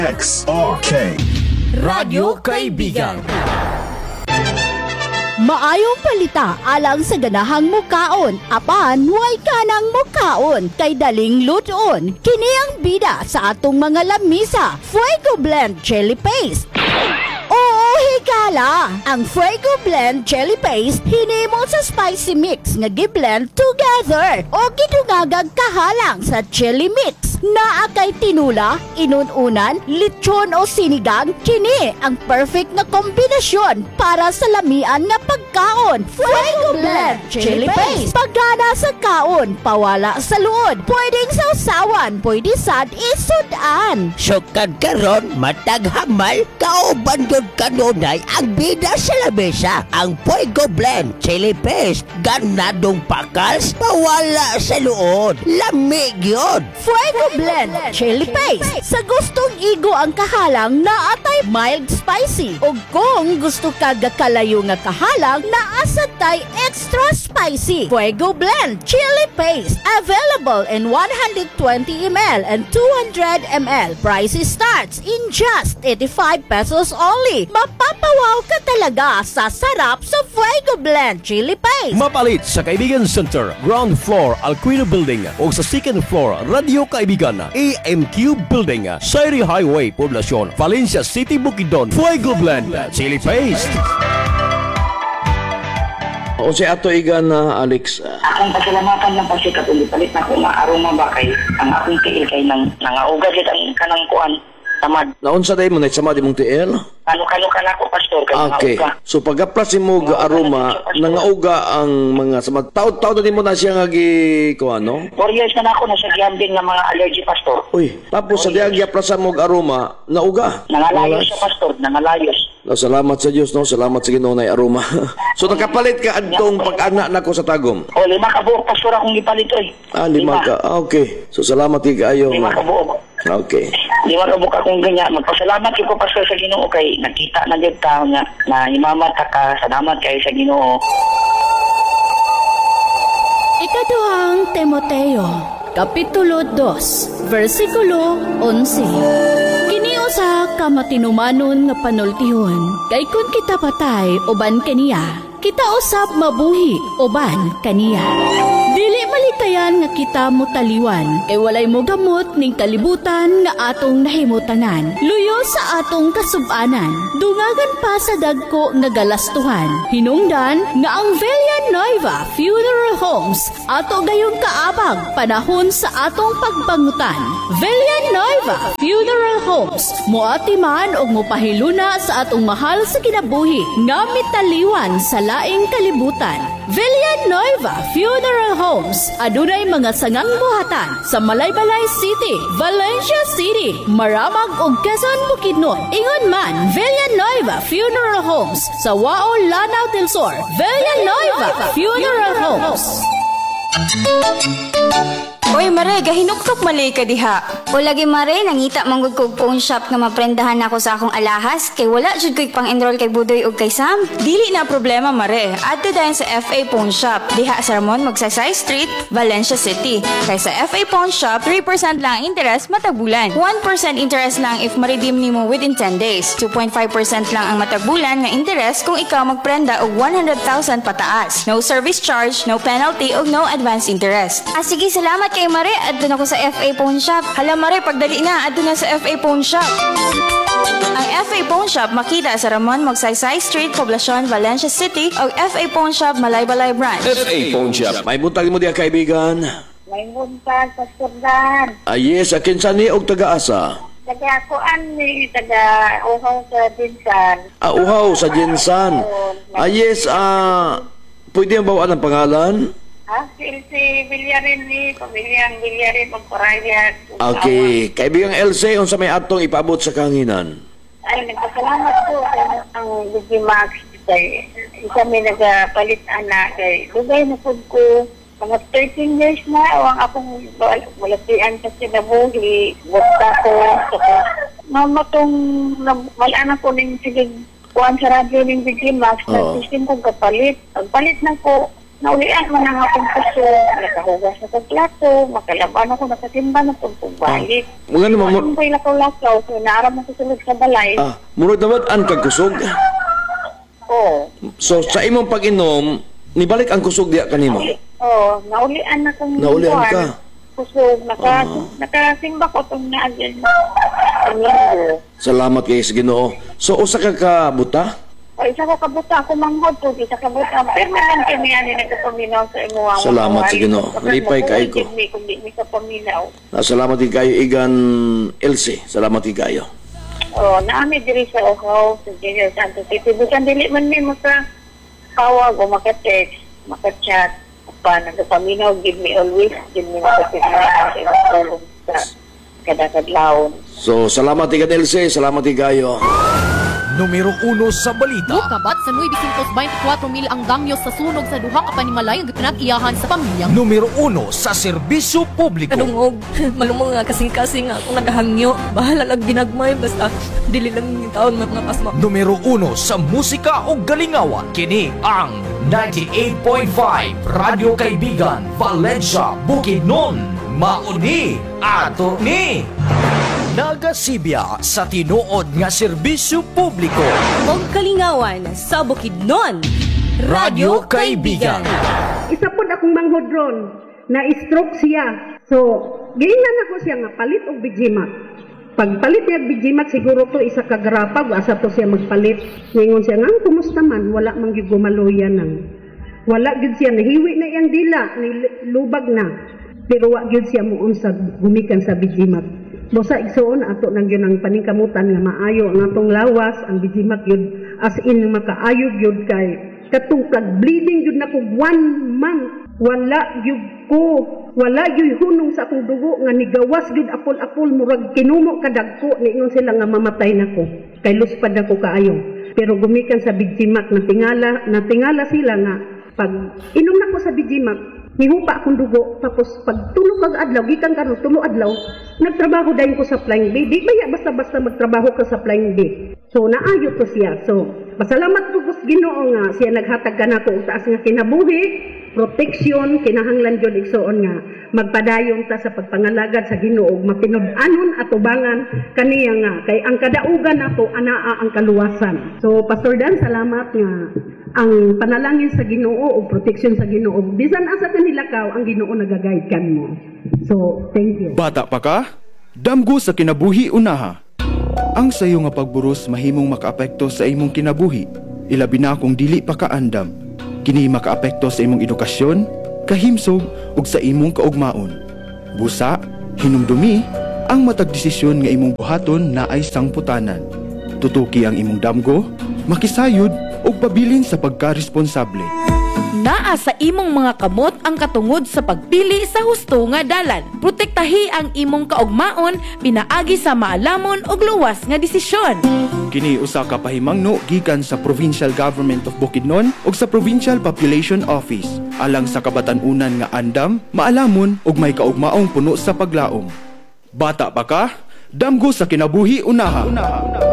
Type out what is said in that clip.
XRK Radyo Kaibigan. Maayong palita alang sa ganahang mukaon, apan huwag ka ng mukaon, kay daling luton. Kini ang bida sa atong mga lamisa, Fuego Blend Chili Paste. Oo, higala! Ang Fuego Blend Chili Paste hinimo sa spicy mix nga gi-blend together o gidungagag kahalang sa chili mix. Naa kay tinula, inununan, lechon o sinigang, kini ang perfect na kombinasyon para sa lamian nga pagkaon. Fuego Blend Chili Paste. Pagana sa kaon, pawala sa luod. Pwedeng sausawan, pwede sad isudan. Sukad karon matag hamal kauban gyud kanunay ang bida sa lamesa. Ang Fuego Blend Chili Paste ganadong pakals pawala sa luod. Lami gyud. Fuego Blend Chili Paste. Sa gustong igo ang kahalang, naatay mild spicy. O kung gusto ka gakalayo nga kahalang, naasatay extra spicy. Fuego Blend Chili Paste. Available in 120 ml and 200 ml. Price starts in just 85 pesos only. Mapapawaw ka talaga sa sarap sa Fuego Blend Chili Paste. Mapalit sa Kaibigan Center, ground floor, Alquino Building o sa second floor, Radio Kaibigan, AMQ Building, Sairi Highway, Poblacion, Valencia City, Bukidnon. Fuego Blend Chili Paste. O si Ato Igan na Alex. Akong pasalamatan lang kasi katulipalit na kung maaroma ba kay ang akong tiil kay nangauga dito ang kanang kuan tamad. Naunsa day mo na sama di mong tiil? Kano ka na ko pastor kay Okay. nangauga. So pagaplas mo ga aroma, nangauga ang mga samad. Taod-taod na din mo na siya nga gi kuan no? 4 years na ako nasa gambling ng mga allergy pastor. Uy, tapos sa diag yaplasan mo ga aroma, nauga. Nangalayos sa pastor, nangalayos. No, salamat sa Dios no, salamat sa Ginoo na aroma. So nakapalit ka adtong pag-ana nako sa tagom. O 5 ka buok pastor akong gipalit oy. 5 ka. Okay. So salamat kayo. 5 ka buok. Okay. 5 ka buok akong ganyan. Magpasalamat ko pastor sa Ginoo kay nakita na gyud ta nga na imamata ka. Salamat kay sa Ginoo. Ikaduhang Timoteo, Kapitulo 2, versikulo 11. Kiniusa ka matinumanon nga panultihon, kay kun kita patay uban kaniya, kita usab mabuhi uban kaniya. Dili malikayan nga kita mo taliwan, kay walay mo gamot ning kalibutan nga atong nahimutanan. Luyo sa atong kasubanan, dungagan pa sa dagko nga galastuhan. Hinungdan nga ang Villa Nueva Funeral Homes ato gayong kaabag panahon sa atong pagbangutan. Villa Nueva Funeral Homes moati man og mopahiluna sa atong mahal sa kinabuhi nga mitaliwan sa laing kalibutan. Villa Nueva Funeral Homes adunay mga sangang buhatan sa Malaybalay City, Valencia City, Maramag ug Quezon, Bukidnon. Ingon man Villa Nueva Funeral Homes sa Wao, Lanao del Sur. Villa Nueva Funeral Homes. Oy Mare, gahinuktok malay ka diha. O lagi Mare, nangita manggod kog phone shop nga maprendahan ako sa akong alahas kay wala jud ko'y pang-enroll kay Budoy ug kay Sam. Dili na problema Mare. Adto dayon sa FA Phone Shop diha sa Ramon Magsaysay Street, Valencia City. Kay sa FA Phone Shop, 3% lang interest matag bulan. 1% interest lang if ma-redeem nimo within 10 days. 2.5% lang ang matag bulan nga interest kung ikaw magprenda og 100,000 pataas. No service charge, no penalty ug no advance interest. Sige, salamat kay Mare. Adto na ko sa FA Phone Shop. Hala Mare, pagdali na adto na sa FA Phone Shop. Ang FA Phone Shop makita sa Ramon Magsaysay Street, Poblacion, Valencia City o FA Phone Shop, Malaybalay Branch. FA Phone Shop. May buntag mo diya kaibigan. May buntag, Pastor Dan. Yes, akin sa ni og taga-asa. Taga-akuan ni taga-uhaw sa Dinsan. Uhaw sa Jensan. Yes, pwede ang bawaan ang pangalan? Si Villarin ni, pamilyang Villarin magparayat. Okay, kaibigang LC, unsa may atong ipaabot sa kanginan? Ay, nagpasalamat po ang Digimax kay isa may nagapalit anak kay lugay na po ko mga 13 years na ang akong malatian sa sinabuhi bukta ko mama tong malaan ko ning sige kuan sa radyo ning Digimax nagsisim ko kapalit pagpalit na ko naulian man ang akong puso, nakahugas na kong plato, makalaban ako, nakatimba na kong balik. Mga naman, Ang ko'y lakaw-lakaw, so naaram mo sulod sa balay. murag naman ang kagkusog. Oo. So, sa imong pag-inom, nibalik ang kusog diya kanimo. Oo, naulian na kong Naulian buwan. ka? Puso, nakasimba ko itong naagyan. Salamat kay sa Ginoo. So, usa ka kabuta? O, isa ko kabuta, ako manghod po, isa kabuta. Permanent kami yan, nagkapaminaw sa imo. Salamat sa Ginoo. Nalipay kayo ko. Kung di mi ka paminaw. Salamat kayo, Igan Elsie. Salamat kayo. O, naami diri sa Ohaw, sa General Santos City. Bukan dili man mi makatawag o makatext, makachat. Pa, nagpaminaw, give me always, give me makatawag sa kadakadlaon. So, salamat Igan Elsie. Salamat kayo. Numero 1 sa balita. Kabat sa 924,000 ang damyo sa sunog sa duha ka panimalay nga pinag-iyahan sa pamilyang. Numero 1 sa serbisyo publiko. Kadungog, malumong nga kasing-kasing ako nagahangyo. Bahala lang ginagmay, basta dili lang yung taon mga pasma. Numero 1 sa musika o galingawan. Kini ang 98.5 Radio Kaibigan, Valencia, Bukidnon. Mauni ato ni nagasibya sa tinuod nga serbisyo publiko. Og kalingawan sa Bukidnon, Radio Kaibigan. Isa po akong manghodron na stroke siya. So, giingnan ako siya nga palit og bijimat. Pagpalit niya bijimat siguro to isa ka garapag asa to siya magpalit. Ningon siya nga kumusta man wala man gyud gumaluyan nang. Wala gyud siya nahiwi na iyang dila, lubag na. Pero wa gyud siya muon sa gumikan sa bijimat. Bosa igsoon ato nang yun ang paningkamutan nga maayo ang atong lawas, ang bijimat yun as in makaayo yun kay katong bleeding yun na ko 1 month. Wala yun hunong sa akong dugo nga nigawas yun apol-apol murag kinumo kadagko niingon sila nga mamatay na ko kay luspad na ko kaayo. Pero gumikan sa bijimat natingala sila nga pag inom na ko sa bijimat nihupa akong dugo, tapos pag tulog kag adlaw, gikan karon tulo adlaw, nagtrabaho dayon ko sa Flying Bee. Di baya basta-basta magtrabaho ka sa Flying Bee. So, naayo ko siya. So, pasalamat ko sa Ginoo nga siya naghatag ka na ko taas nga kinabuhi, protection, kinahanglan jud igsoon nga magpadayon ta sa pagpangalagad sa Ginoo, mapinud-anon at ubangan kaniya nga kay ang kadaugan nato anaa ang kaluwasan. So, Pastor Dan, salamat nga ang panalangin sa Ginoo o protection sa Ginoo. Bisan asa kanila ka ang Ginoo nagaguide kan mo. So, thank you. Bata pa ka? Damgo sa kinabuhi unaha. Ang sayo nga pagburos mahimong makaapekto sa imong kinabuhi. Ilabi na kung dili pa kaandam. Kini makaapekto sa imong edukasyon, kahimsog ug sa imong kaugmaon. Busa, hinumdumi ang matag desisyon nga imong buhaton na ay sangputanan. Tutuki ang imong damgo, makisayod ug pabilin sa pagkaresponsable. Naa sa imong mga kamot ang katungod sa pagpili sa husto nga dalan. Protektahi ang imong kaugmaon pinaagi sa maalamon ug luwas nga desisyon. Kini usa ka pahimangno gikan sa Provincial Government of Bukidnon ug sa Provincial Population Office alang sa kabatan-unan nga andam, maalamon ug may kaugmaong puno sa paglaom. Bata pa ka? Damgo sa kinabuhi unaha.